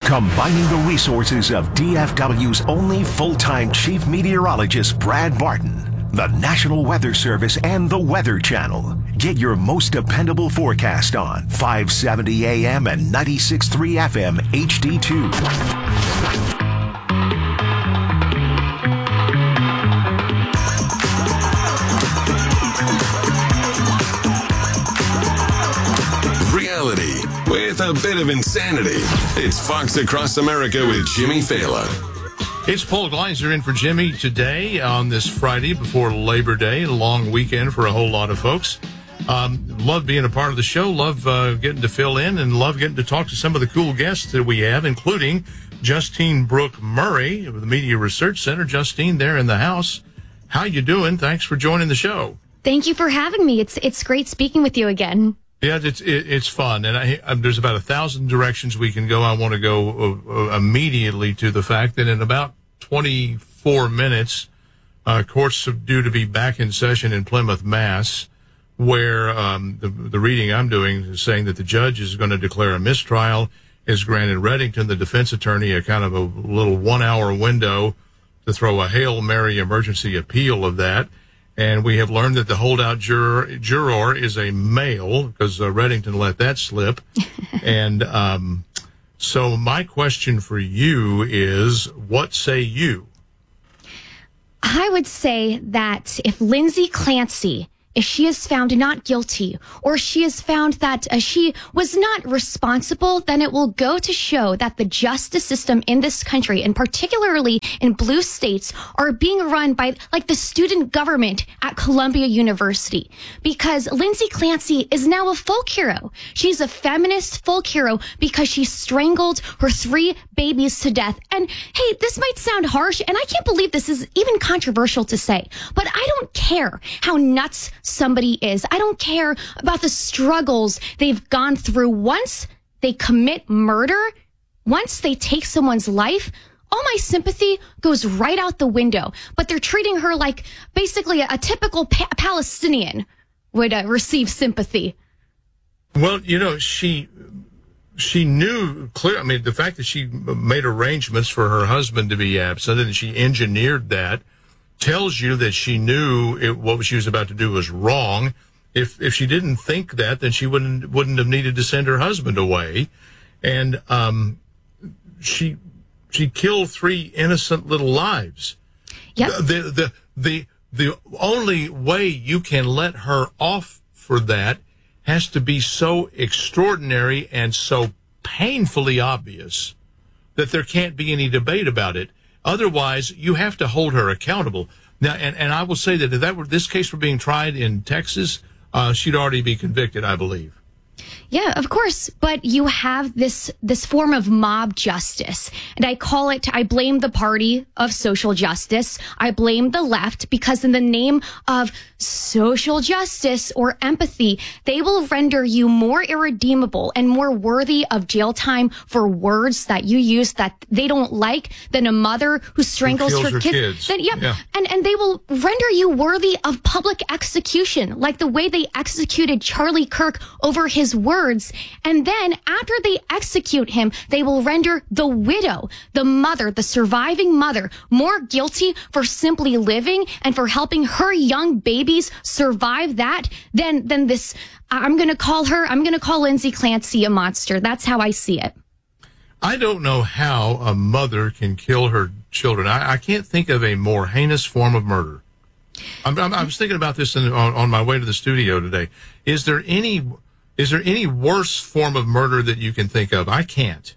Combining the resources of DFW's only full-time chief meteorologist, Brad Barton, the National Weather Service, and the Weather Channel. Get your most dependable forecast on 570 AM and 96.3 FM HD2. Reality with a bit of insanity. It's Fox Across America with Jimmy Fallon. It's Paul Gleiser in for Jimmy today on this Friday before Labor Day, a long weekend for a whole lot of folks. Love being a part of the show, love getting to fill in, and love getting to talk to some of the cool guests that we have, including Justine Brooke Murray of the Media Research Center. Justine, there in the house. How you doing? Thanks for joining the show. Thank you for having me. It's great speaking with you again. Yeah, it's fun, and there's about 1,000 directions we can go. I want to go immediately to the fact that in about 24 minutes, courts are due to be back in session in Plymouth, Mass., where the reading I'm doing is saying that the judge is going to declare a mistrial, has granted Reddington, the defense attorney, a kind of a little 1-hour window to throw a Hail Mary emergency appeal of that. And we have learned that the holdout juror is a male, because Reddington let that slip. And so my question for you is, what say you? I would say that if Lindsay Clancy, if she is found not guilty, or she is found that she was not responsible, then it will go to show that the justice system in this country, and particularly in blue states, are being run by like the student government at Columbia University. Because Lindsay Clancy is now a folk hero. She's a feminist folk hero because she strangled her 3 babies to death. And hey, this might sound harsh, and I can't believe this is even controversial to say, but I don't care how nuts somebody is. I don't care about the struggles they've gone through. Once they commit murder, once they take someone's life, all my sympathy goes right out the window. But they're treating her like basically a typical Palestinian would receive sympathy. Well, you know, she knew clear. I mean, the fact that she made arrangements for her husband to be absent and she engineered that tells you that she knew what she was about to do was wrong. If she didn't think that, then she wouldn't have needed to send her husband away. And she killed 3 innocent little lives. Yep. The only way you can let her off for that has to be so extraordinary and so painfully obvious that there can't be any debate about it. Otherwise, you have to hold her accountable. Now, and I will say that if this case were being tried in Texas, she'd already be convicted, I believe. Yeah, of course. But you have this form of mob justice. And I blame the party of social justice. I blame the left because in the name of social justice or empathy, they will render you more irredeemable and more worthy of jail time for words that you use that they don't like than a mother who strangles her kids. Then, yeah. And they will render you worthy of public execution, like the way they executed Charlie Kirk over his words. And then after they execute him, they will render the widow, the mother, the surviving mother, more guilty for simply living and for helping her young babies survive that than this. I'm going to call Lindsay Clancy a monster. That's how I see it. I don't know how a mother can kill her children. I can't think of a more heinous form of murder. I was thinking about this on my way to the studio today. Is there any worse form of murder that you can think of? I can't.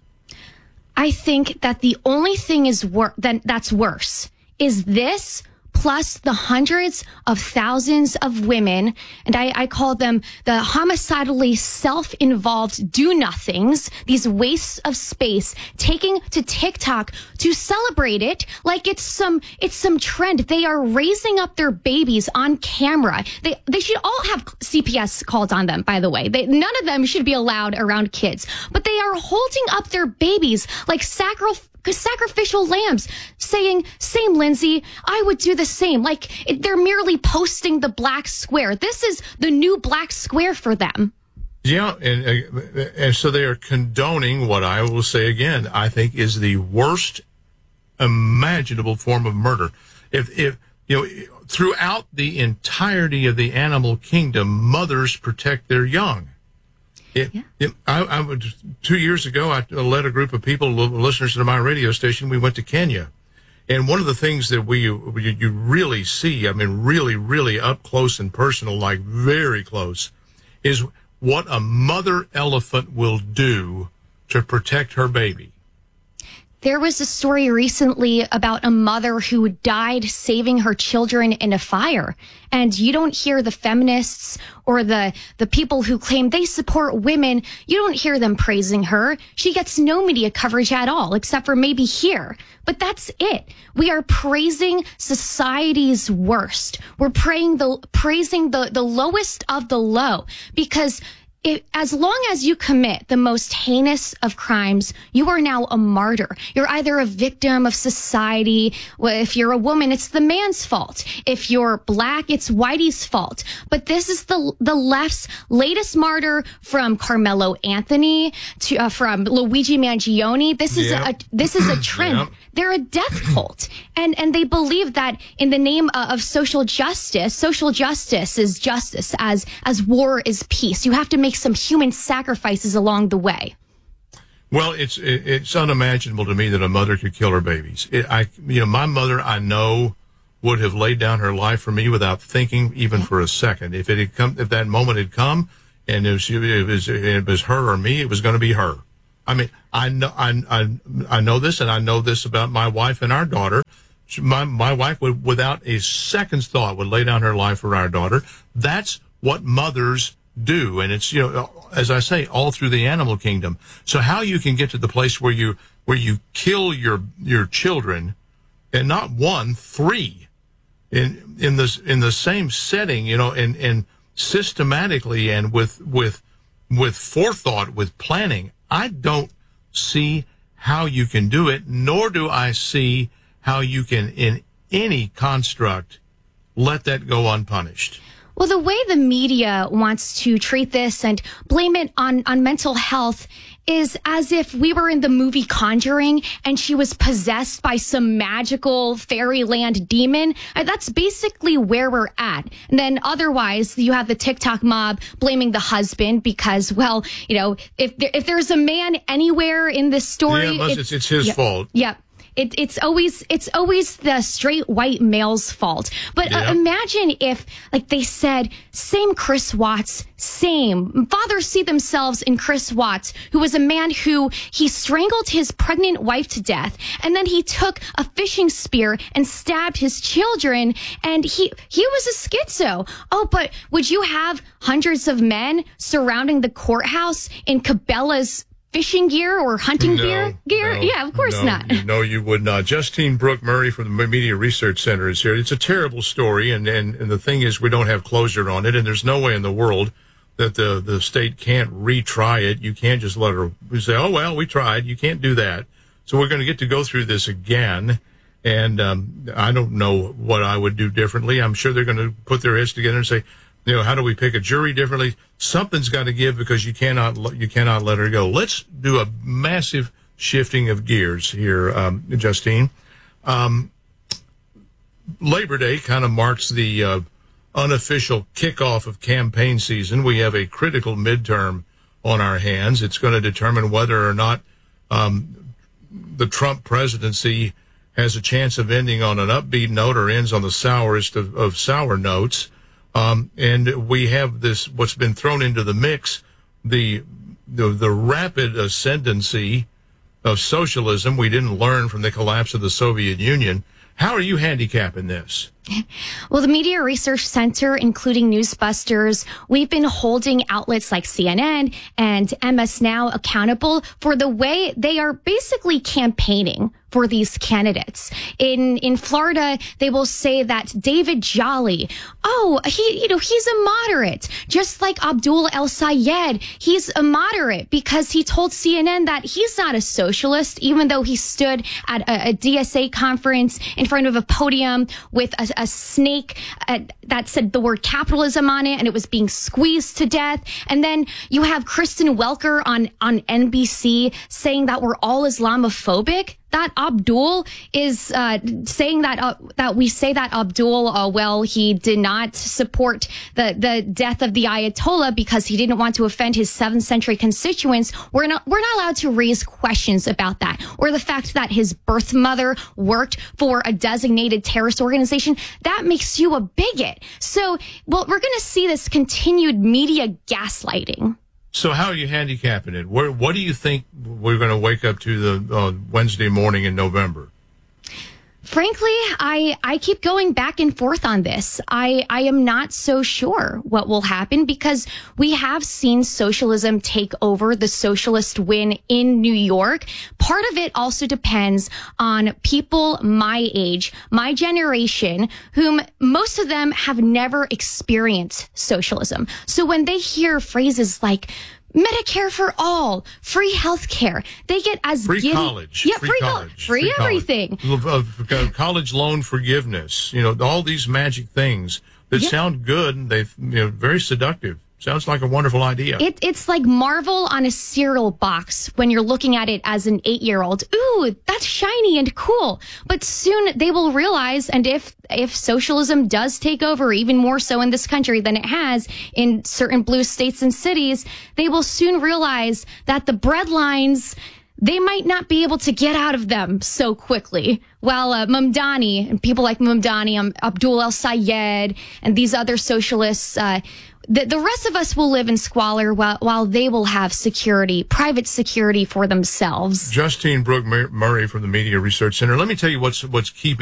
I think that the only thing that's worse is this plus the hundreds of thousands of women, and I call them the homicidally self-involved do-nothings, these wastes of space, taking to TikTok to celebrate it like it's some trend. They are raising up their babies on camera. They should all have CPS called on them, by the way. None of them should be allowed around kids, but they are holding up their babies like sacrificial lambs, saying, same Lindsay, I would do the same. Like they're merely posting the black square. This is the new black square for them. Yeah, and so they are condoning what I will say again, I think is the worst imaginable form of murder. If you know, throughout the entirety of the animal kingdom, mothers protect their young. I would, 2 years ago, I led a group of people, listeners to my radio station. We went to Kenya. And one of the things that you really see, I mean, really, really up close and personal, like very close, is what a mother elephant will do to protect her baby. There was a story recently about a mother who died saving her children in a fire. And you don't hear the feminists or the people who claim they support women. You don't hear them praising her. She gets no media coverage at all, except for maybe here. But that's it. We are praising society's worst. We're praising the lowest of the low, because as long as you commit the most heinous of crimes, you are now a martyr. You're either a victim of society. Well, if you're a woman, it's the man's fault. If you're black, it's whitey's fault. But this is the left's latest martyr, from Carmelo Anthony to from Luigi Mangione. This is a trend. Yep. They're a death cult. And they believe that in the name of social justice is justice, as war is peace. You have to make some human sacrifices along the way. Well, it's unimaginable to me that a mother could kill her babies. My mother, I know, would have laid down her life for me without thinking even for a second. If that moment had come, and it was her or me, it was going to be her. I mean, I know this, and I know this about my wife and our daughter. My wife would, without a second's thought, would lay down her life for our daughter. That's what mothers do, and it's, as I say, all through the animal kingdom. So how you can get to the place where you kill your children, and not one, three, in the same setting, and systematically and with forethought, with planning. I don't see how you can do it, nor do I see how you can, in any construct, let that go unpunished. Well, the way the media wants to treat this and blame it on mental health is as if we were in the movie Conjuring and she was possessed by some magical fairyland demon. That's basically where we're at. And then otherwise, you have the TikTok mob blaming the husband because, well, if there's a man anywhere in this story, it's his fault. Yeah. It's always the straight white male's fault. But imagine if, like they said, same Chris Watts, same fathers see themselves in Chris Watts, who was a man who he strangled his pregnant wife to death, and then he took a fishing spear and stabbed his children, and he was a schizo. Oh, but would you have hundreds of men surrounding the courthouse in Cabela's fishing gear or hunting gear? No, yeah, of course not. No, you would not. Justine Brooke Murray from the Media Research Center is here. It's a terrible story, and the thing is, we don't have closure on it, and there's no way in the world that the state can't retry it. You can't just let her say, oh, well, we tried. You can't do that. So we're going to get to go through this again, and I don't know what I would do differently. I'm sure they're going to put their heads together and say, how do we pick a jury differently? Something's got to give, because you cannot let her go. Let's do a massive shifting of gears here, Justine. Labor Day kind of marks the unofficial kickoff of campaign season. We have a critical midterm on our hands. It's going to determine whether or not the Trump presidency has a chance of ending on an upbeat note or ends on the sourest of sour notes. And we have what's been thrown into the mix, the rapid ascendancy of socialism we didn't learn from the collapse of the Soviet Union. How are you handicapping this? Well, the Media Research Center, including Newsbusters, we've been holding outlets like CNN and MS Now accountable for the way they are basically campaigning for these candidates. In Florida, they will say that David Jolly, he's a moderate, just like Abdul El Sayed. He's a moderate because he told CNN that he's not a socialist, even though he stood at a DSA conference in front of a podium with a snake that said the word capitalism on it, and it was being squeezed to death. And then you have Kristen Welker on NBC saying that we're all Islamophobic. That Abdul is saying that we say that Abdul, he did not support the death of the Ayatollah because he didn't want to offend his 7th century constituents. We're not allowed to raise questions about that, or the fact that his birth mother worked for a designated terrorist organization. That makes you a bigot. So, we're going to see this continued media gaslighting. So how are you handicapping it? What do you think we're going to wake up to the Wednesday morning in November? Frankly, I keep going back and forth on this. I am not so sure what will happen because we have seen socialism take over, the socialist win in New York. Part of it also depends on people my age, my generation, whom most of them have never experienced socialism. So when they hear phrases like Medicare for all, free health care, they get as free giddy. College, yeah, free college, free everything, college loan forgiveness. All these magic things that sound good and they very seductive. Sounds like a wonderful idea. It's like Marvel on a cereal box when you're looking at it as an 8-year-old. Ooh, that's shiny and cool. But soon they will realize, and if socialism does take over, even more so in this country than it has in certain blue states and cities, they will soon realize that the bread lines, they might not be able to get out of them so quickly. While Mamdani and people like Mamdani, Abdul El Sayed, and these other socialists, the rest of us will live in squalor while they will have security, private security for themselves. Justine Brooke Murray from the Media Research Center. Let me tell you what's keeping